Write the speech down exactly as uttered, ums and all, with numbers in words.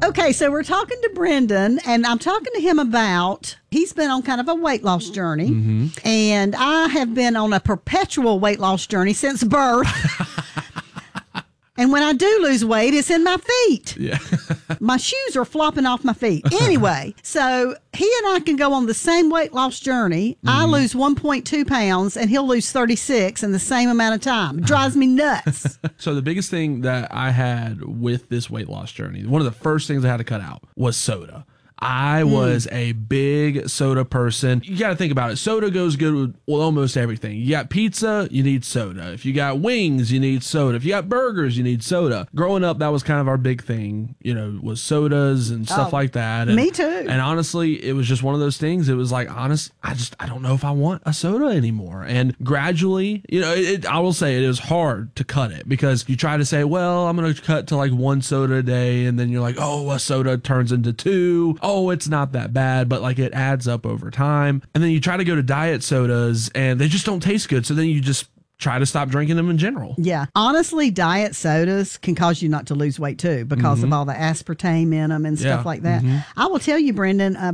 Okay, so we're talking to Brendan, and I'm talking to him about, he's been on kind of a weight loss journey, mm-hmm. and I have been on a perpetual weight loss journey since birth. And when I do lose weight, it's in my feet. Yeah. My shoes are flopping off my feet. Anyway, so he and I can go on the same weight loss journey. Mm-hmm. I lose one point two pounds and he'll lose thirty-six in the same amount of time. It drives me nuts. So the biggest thing that I had with this weight loss journey, one of the first things I had to cut out was soda. I was mm. a big soda person. You got to think about it. Soda goes good with almost everything. You got pizza, you need soda. If you got wings, you need soda. If you got burgers, you need soda. Growing up, that was kind of our big thing, you know, was sodas and stuff oh, like that. And, me too. And honestly, it was just one of those things. It was like, honest, I just, I don't know if I want a soda anymore. And gradually, you know, it, it, I will say it is hard to cut it because you try to say, well, I'm going to cut to like one soda a day. And then you're like, oh, a soda turns into two. Oh, Oh, it's not that bad, but like it adds up over time. And then you try to go to diet sodas and they just don't taste good. So then you just try to stop drinking them in general. Yeah. Honestly, diet sodas can cause you not to lose weight too because mm-hmm. of all the aspartame in them and stuff yeah. like that. Mm-hmm. I will tell you, Brendan, uh,